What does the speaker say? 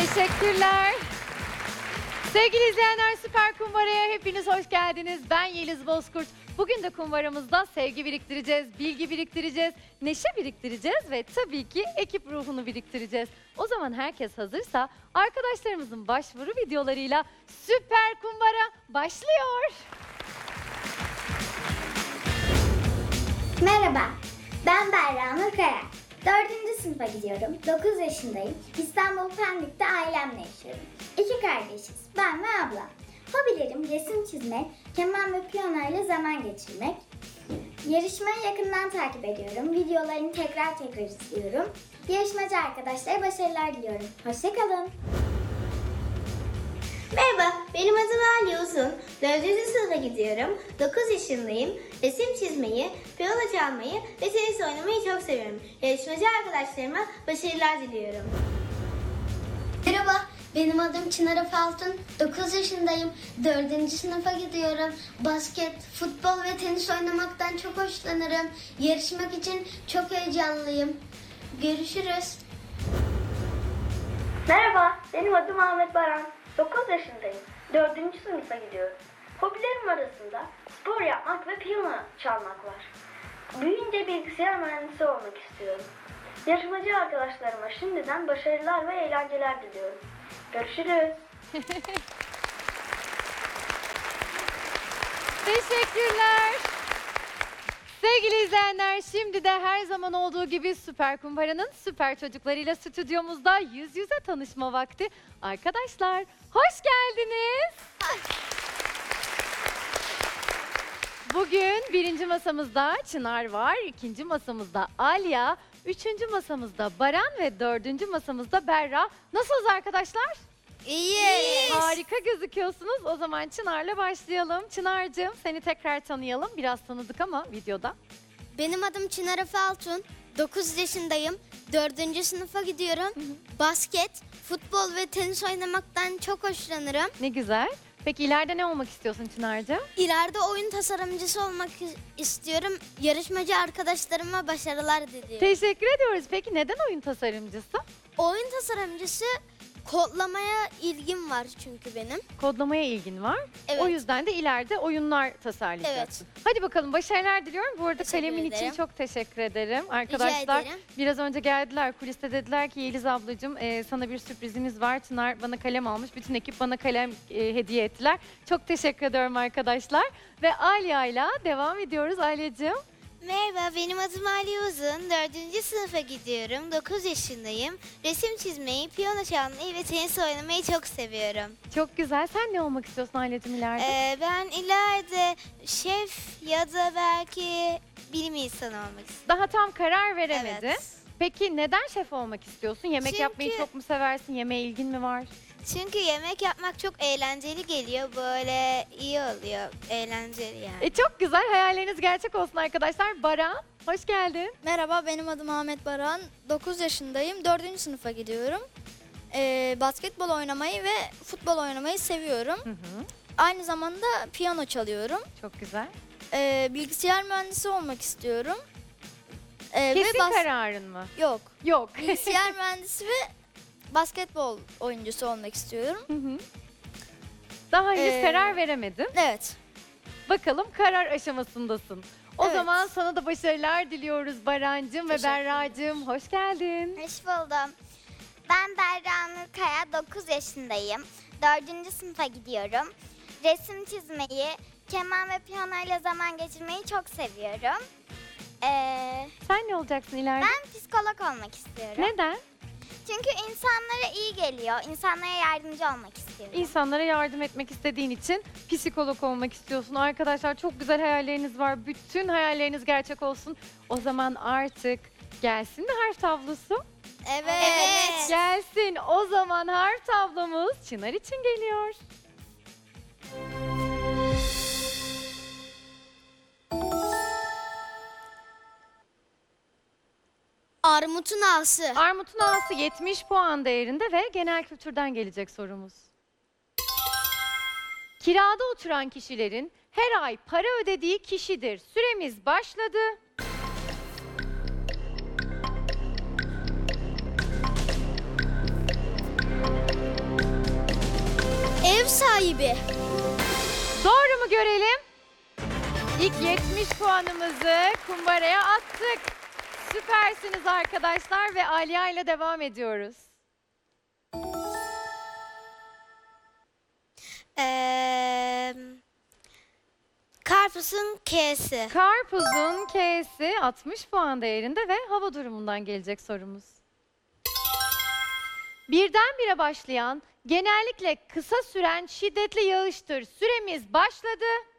Teşekkürler. Sevgili izleyenler, Süper Kumbara'ya hepiniz hoş geldiniz. Ben Yeliz Bozkurt. Bugün de kumbaramızda sevgi biriktireceğiz, bilgi biriktireceğiz, neşe biriktireceğiz ve tabii ki ekip ruhunu biriktireceğiz. O zaman herkes hazırsa arkadaşlarımızın başvuru videolarıyla Süper Kumbara başlıyor. Merhaba, ben Berra Nur Kaya. 4. sınıfa gidiyorum. 9 yaşındayım. İstanbul Pendik'te ailemle yaşıyorum. 2 kardeşiz, ben ve ablam. Hobilerim resim çizmek, keman ve piyano ile zaman geçirmek. Yarışmayı yakından takip ediyorum. Videolarını tekrar izliyorum. Yarışmacı arkadaşlara başarılar diliyorum. Hoşçakalın. Merhaba, benim adım Ali Uzun. 4. sınıfa gidiyorum. 9 yaşındayım. Resim çizmeyi, piyano çalmayı ve tenis oynamayı çok seviyorum. Yarışmacı arkadaşlarıma başarılar diliyorum. Merhaba, benim adım Çınar Efe Altun. 9 yaşındayım. 4. sınıfa gidiyorum. Basket, futbol ve tenis oynamaktan çok hoşlanırım. Yarışmak için çok heyecanlıyım. Görüşürüz. Merhaba, benim adım Ahmet Baran. 9 yaşındayım. 4. sınıfa gidiyorum. Hobilerim arasında spor yapmak ve piyano çalmak var. Büyüyünce bilgisayar mühendisi olmak istiyorum. Yarışmacı arkadaşlarıma şimdiden başarılar ve eğlenceler diliyorum. Görüşürüz. Teşekkürler. Sevgili izleyenler, şimdi de her zaman olduğu gibi Süper Kumbara'nın süper çocuklarıyla stüdyomuzda yüz yüze tanışma vakti. Arkadaşlar, hoş geldiniz. Bugün birinci masamızda Çınar var, ikinci masamızda Alya, üçüncü masamızda Baran ve dördüncü masamızda Berra. Nasılsınız arkadaşlar? İyi. Harika gözüküyorsunuz. O zaman Çınar'la başlayalım. Çınar'cığım, seni tekrar tanıyalım. Biraz tanıdık ama videoda. Benim adım Çınar Efe Altun. 9 yaşındayım. 4. sınıfa gidiyorum. Basket, futbol ve tenis oynamaktan çok hoşlanırım. Ne güzel. Peki ileride ne olmak istiyorsun Çınar'cığım? İleride oyun tasarımcısı olmak istiyorum. Yarışmacı arkadaşlarıma başarılar diliyorum. Teşekkür ediyoruz. Peki neden oyun tasarımcısı? Oyun tasarımcısı kodlamaya ilgim var çünkü benim. Kodlamaya ilgin var. Evet. O yüzden de ileride oyunlar tasarlayacaksın. Hadi bakalım, başarılar diliyorum. Bu arada Teşekkür kalemin ederim. için çok teşekkür ederim. Arkadaşlar ederim. biraz önce geldiler, kuliste dediler ki Yeliz ablacığım sana bir sürprizimiz var. Çınar bana kalem almış. Bütün ekip bana kalem hediye ettiler. Çok teşekkür ediyorum arkadaşlar. Ve Alya'yla devam ediyoruz. Alya'cığım. Merhaba, benim adım Ali Uzun. 4. sınıfa gidiyorum. 9 yaşındayım. Resim çizmeyi, piyano çalmayı ve tenis oynamayı çok seviyorum. Çok güzel. Sen ne olmak istiyorsun Alya'cığım ileride? Ben ileride şef ya da belki bilim insanı olmak istiyorum. Daha tam karar veremedin. Evet. Peki neden şef olmak istiyorsun? Yemek Çünkü- yapmayı çok mu seversin? Yemeğe ilgin mi var? Çünkü yemek yapmak çok eğlenceli geliyor. Böyle iyi oluyor. Eğlenceli yani. Çok güzel. Hayalleriniz gerçek olsun arkadaşlar. Baran, hoş geldin. Merhaba, benim adım Ahmet Baran. 9 yaşındayım. 4. sınıfa gidiyorum. Basketbol oynamayı ve futbol oynamayı seviyorum. Hı hı, Aynı zamanda piyano çalıyorum. çok güzel. Bilgisayar mühendisi olmak istiyorum. Kesin kararın mı? Yok. Yok. Bilgisayar mühendisi ve basketbol oyuncusu olmak istiyorum. Hı hı. Daha henüz Ee, karar veremedin. Evet. Bakalım karar aşamasındasın. O Evet. zaman sana da başarılar diliyoruz Barancığım ve Teşekkürler. Berracığım. Hoş geldin. Hoş buldum. Ben Berra Nur Kaya, 9 yaşındayım. 4. sınıfa gidiyorum. Resim çizmeyi, keman ve piyano ile zaman geçirmeyi çok seviyorum. Sen ne olacaksın ileride? Ben psikolog olmak istiyorum. Neden? Çünkü insanlara iyi geliyor. İnsanlara yardımcı olmak istiyorum. İnsanlara yardım etmek istediğin için psikolog olmak istiyorsun. Arkadaşlar çok güzel hayalleriniz var. Bütün hayalleriniz gerçek olsun. O zaman artık gelsin mi harf tablosu? Evet. Gelsin. O zaman harf tablomuz Çınar için geliyor. Armutun ağası. Armut'un ağası 70 puan değerinde ve genel kültürden gelecek sorumuz. Kirada oturan kişilerin her ay para ödediği kişidir. Süremiz başladı. sahibi. Doğru mu görelim? İlk 70 puanımızı kumbaraya attık. Süpersiniz arkadaşlar ve Aliya ile devam ediyoruz. Karpuzun K'si. Karpuzun K'si 60 puan değerinde ve hava durumundan gelecek sorumuz. Birdenbire başlayan, genellikle kısa süren şiddetli yağıştır. Süremiz başladı.